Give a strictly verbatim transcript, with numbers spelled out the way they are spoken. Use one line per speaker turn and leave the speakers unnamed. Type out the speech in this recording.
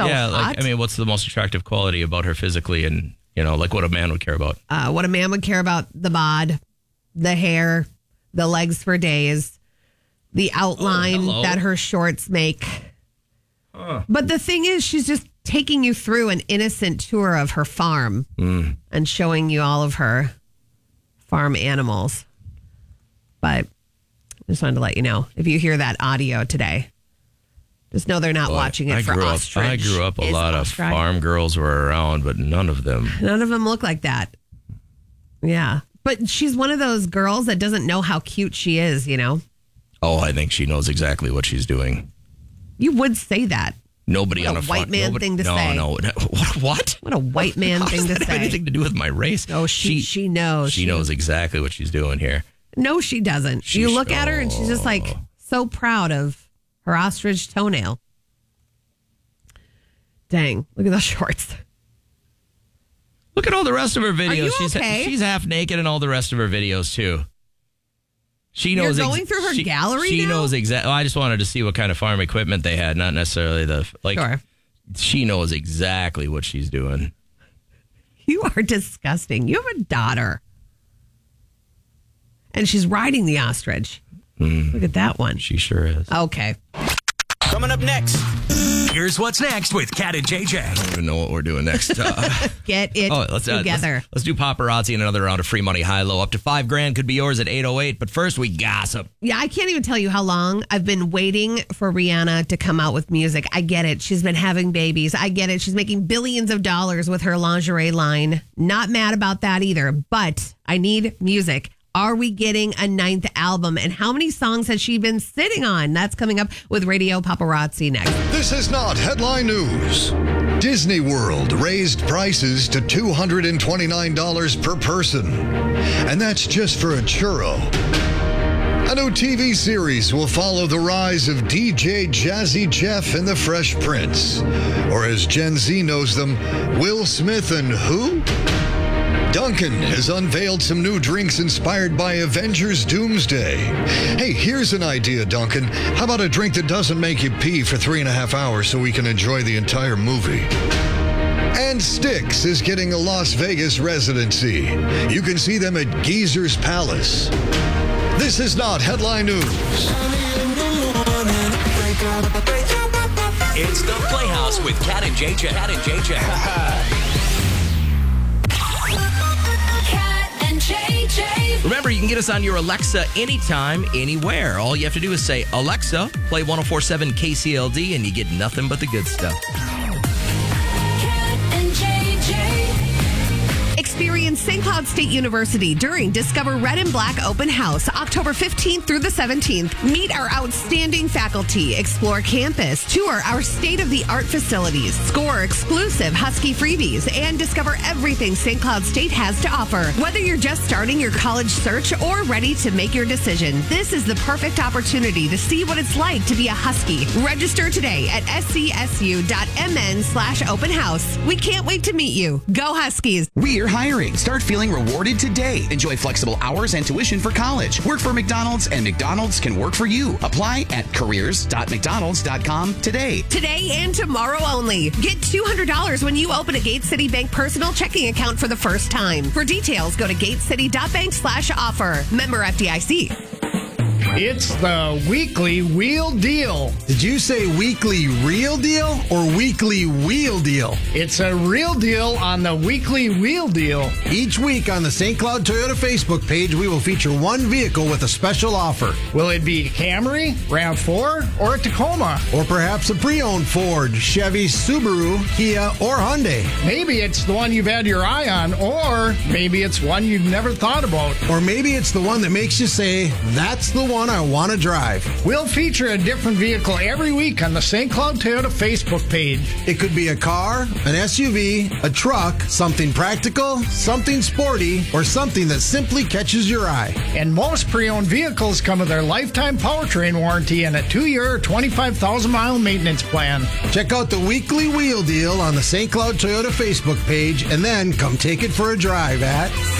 so
yeah,
hot.
like, I mean, what's the most attractive quality about her physically, and you know, like what a man would care about?
Uh, what a man would care about: the bod, the hair, the legs for days, the outline
oh,
that her shorts make.
Huh.
But the thing is, she's just taking you through an innocent tour of her farm
mm.
and showing you all of her farm animals. But I just wanted to let you know, if you hear that audio today, just know they're not
Boy,
watching it
I
for
grew up,
ostrich.
I grew up, a
Is
lot
ostrich.
of farm girls were around, but none of them.
None of them look like that. Yeah. But she's one of those girls that doesn't know how cute she is, you know?
Oh, I think she knows exactly what she's doing.
You would say that.
Nobody
What
on
a
a
white
farm,
man
nobody,
thing to
no,
say.
No, no. What?
What a white man
How
thing
does
to
that have
say.
anything to do with my race?
Oh, she, she knows.
She knows exactly what she's doing here.
No, she doesn't.
She
you look
sh-
at her and she's just like so proud of her ostrich toenail. Dang, look at those shorts.
Look at all the rest of her videos.
Are you
she's
okay?
she's half naked in all the rest of her videos too. She knows.
You're going through her
she,
gallery
She
now?
knows exactly. Oh, I just wanted to see what kind of farm equipment they had, not necessarily the like.
Sure.
She knows exactly what she's doing.
You are disgusting. You have a daughter. And she's riding the ostrich.
Mm,
Look at that one.
she sure is.
Okay.
Coming up next, here's what's next with Kat and J J.
I don't even know what we're doing next. Uh,
Get it
oh, let's, uh,
together.
let's, let's do paparazzi and another round of free money high low. Up to five grand could be yours at eight oh eight. But first, we gossip.
Yeah, I can't even tell you how long I've been waiting for Rihanna to come out with music. I get it. She's been having babies. I get it. She's making billions of dollars with her lingerie line. Not mad about that either, but I need music. Are we getting a ninth album? And how many songs has she been sitting on? That's coming up with Radio Paparazzi next.
This is not headline news. Disney World raised prices to two hundred twenty-nine dollars per person. And that's just for a churro. A new T V series will follow the rise of D J Jazzy Jeff and the Fresh Prince. Or as Gen Z knows them, Will Smith and who? Dunkin' has unveiled some new drinks inspired by Avengers Doomsday. Hey, here's an idea, Dunkin'. How about a drink that doesn't make you pee for three and a half hours so we can enjoy the entire movie? And Styx is getting a Las Vegas residency. You can see them at Geezer's Palace. This is not headline news.
It's the Playhouse with Kat and J J. Kat and J J.
Remember, you can get us on your Alexa anytime, anywhere. All you have to do is say, Alexa, play one oh four point seven K C L D, and you get nothing but the good stuff.
Experience Saint Cloud State University during Discover Red and Black Open House, October fifteenth through the seventeenth. Meet our outstanding faculty, explore campus, tour our state-of-the-art facilities, score exclusive Husky freebies, and discover everything Saint Cloud State has to offer. Whether you're just starting your college search or ready to make your decision, this is the perfect opportunity to see what it's like to be a Husky. Register today at scsu.mn slash open house. We can't wait to meet you. Go Huskies.
We're hiring. Start feeling rewarded today. Enjoy flexible hours and tuition for college. Work for McDonald's, and McDonald's can work for you. Apply at careers dot mcdonalds dot com today.
Today and tomorrow only. Get two hundred dollars when you open a Gate City Bank personal checking account for the first time. For details, go to gatecity.bank slash offer. Member F D I C.
It's the weekly wheel deal.
Did you say weekly real deal or weekly wheel deal?
It's a real deal on the weekly wheel deal.
Each week on the Saint Cloud Toyota Facebook page, we will feature one vehicle with a special offer.
Will it be a Camry, RAV four, or a Tacoma?
Or perhaps a pre-owned Ford, Chevy, Subaru, Kia, or Hyundai.
Maybe it's the one you've had your eye on, or maybe it's one you've never thought about.
Or maybe it's the one that makes you say, that's the one I want to drive.
We'll feature a different vehicle every week on the Saint Cloud Toyota Facebook page.
It could be a car, an S U V, a truck, something practical, something sporty, or something that simply catches your eye.
And most pre-owned vehicles come with their lifetime powertrain warranty and a two-year, twenty-five thousand mile maintenance plan.
Check out the weekly wheel deal on the Saint Cloud Toyota Facebook page and then come take it for a drive at